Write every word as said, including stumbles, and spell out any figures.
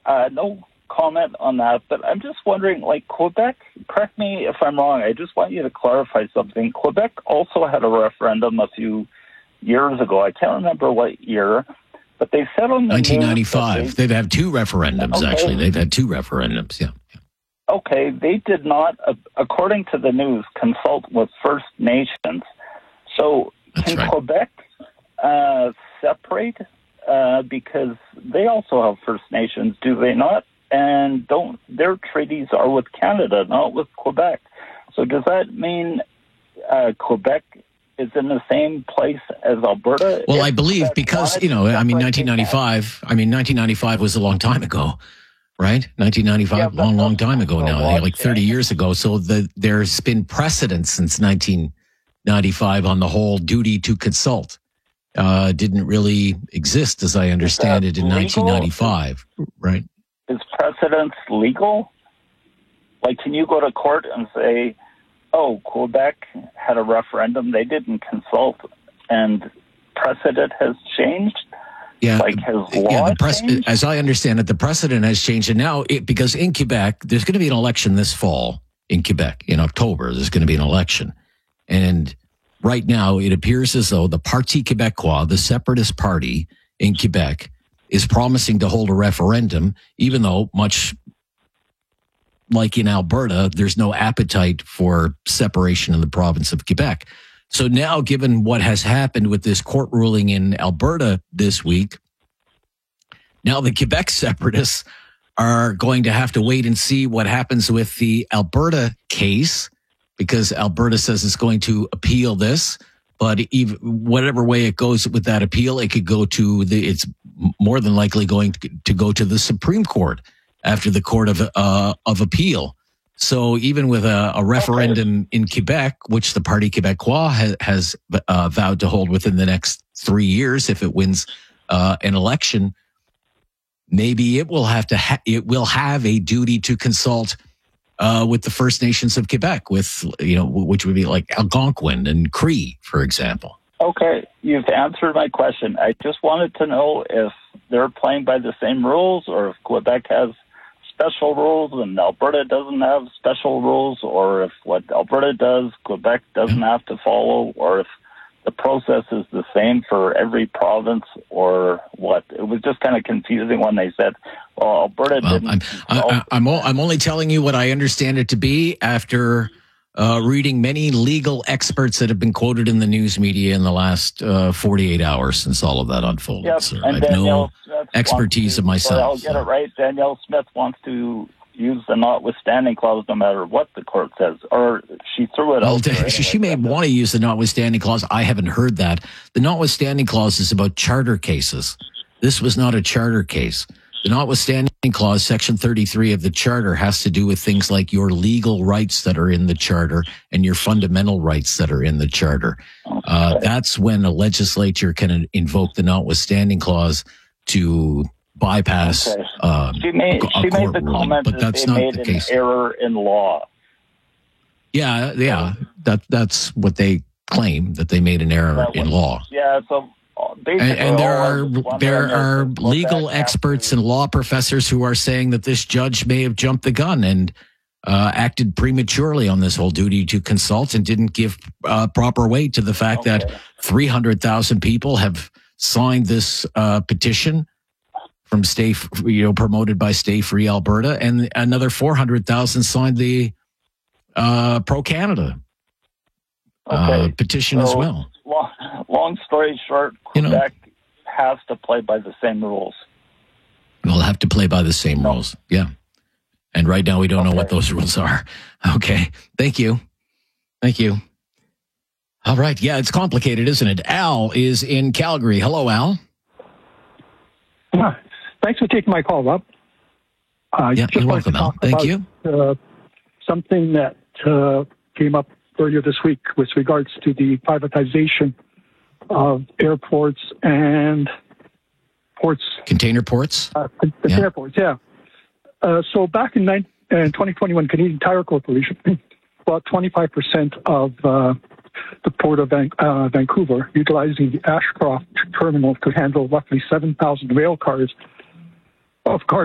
Uh, no comment on that, but I'm just wondering, like, Quebec, correct me if I'm wrong, I just want you to clarify something. Quebec also had a referendum a few years ago. I can't remember what year, but they said on the nineteen ninety-five. They, They've had two referendums, okay. actually. They've had two referendums, yeah. Okay, they did not, uh, according to the news, consult with First Nations. So That's can right. Quebec uh, separate? Uh, because they also have First Nations, do they not? And don't their treaties are with Canada, not with Quebec. So does that mean uh, Quebec is in the same place as Alberta? Well, I believe because, you know, I mean, nineteen ninety-five, I mean, nineteen ninety-five was a long time ago, right? nineteen ninety-five, yeah, long, long time ago now, like thirty years ago. So the, there's been precedent since nineteen ninety-five on the whole duty to consult. Uh, didn't really exist, as I understand it, in legal? nineteen ninety-five, right? Is precedence legal? Like, can you go to court and say, oh, Quebec had a referendum, they didn't consult, and precedent has changed? Yeah, like has law yeah, the press, changed? As I understand it, the precedent has changed. And now, it, because in Quebec, there's going to be an election this fall in Quebec. In October, there's going to be an election. And right now, it appears as though the Parti Québécois, the separatist party in Quebec, is promising to hold a referendum, even though, much like in Alberta, there's no appetite for separation in the province of Quebec. So now, given what has happened with this court ruling in Alberta this week, now the Quebec separatists are going to have to wait and see what happens with the Alberta case, because Alberta says it's going to appeal this. But even whatever way it goes with that appeal, it could go to the, it's more than likely going to, to go to the Supreme Court after the Court of, uh, of Appeal. So even with a, a referendum okay. in Quebec, which the Parti Québécois has, has uh, vowed to hold within the next three years, if it wins uh, an election, maybe it will have to, ha- it will have a duty to consult Uh, with the First Nations of Quebec, with, you know, which would be like Algonquin and Cree, for example. Okay, you've answered my question. I just wanted to know if they're playing by the same rules, or if Quebec has special rules and Alberta doesn't have special rules, or if what Alberta does, Quebec doesn't yeah. have to follow, or if the process is the same for every province, or what. It was just kind of confusing when they said, well, Alberta well, didn't. I'm, I, I'm, I'm only telling you what I understand it to be after uh, reading many legal experts that have been quoted in the news media in the last uh, forty-eight hours since all of that unfolded. Yep. Sir. And I have Danielle no Smith expertise to, of myself. I'll get so. it right. Danielle Smith wants to use the notwithstanding clause no matter what the court says, or she threw it well, out there anyway. She may want to use the notwithstanding clause. I haven't heard that. The notwithstanding clause is about charter cases. This was not a charter case. The notwithstanding clause, section thirty-three of the charter, has to do with things like your legal rights that are in the charter and your fundamental rights that are in the charter. Okay. Uh, that's when a legislature can invoke the notwithstanding clause to bypass okay. um, she made, a, a she court made the ruling, comment but that that's they not made the an case. Error in law. Yeah, yeah, that that's what they claim, that they made an error was, in law. Yeah, so and, and there are there are legal experts and law professors who are saying that this judge may have jumped the gun and uh, acted prematurely on this whole duty to consult and didn't give uh, proper weight to the fact okay. that three hundred thousand people have signed this uh, petition from Stay, you know, promoted by Stay Free Alberta, and another four hundred thousand signed the uh, Pro Canada okay. uh, petition so, as well. Long, long story short, Quebec you know, has to play by the same rules. We'll have to play by the same no. rules, yeah. And right now we don't okay. know what those rules are. Okay, thank you, thank you. All right, yeah, it's complicated, isn't it? Al is in Calgary. Hello, Al. Uh, thanks for taking my call, Rob. Uh, yeah, you're welcome, Al. Thank about, you. Uh, something that uh, came up earlier this week with regards to the privatization of airports and ports. Container ports? Uh, container yeah. ports, yeah. Uh, so back in, nine, in twenty twenty-one, Canadian Tire Corporation bought twenty-five percent of uh, the Port of Van, uh, Vancouver, utilizing the Ashcroft terminal to handle roughly seven thousand rail cars of cars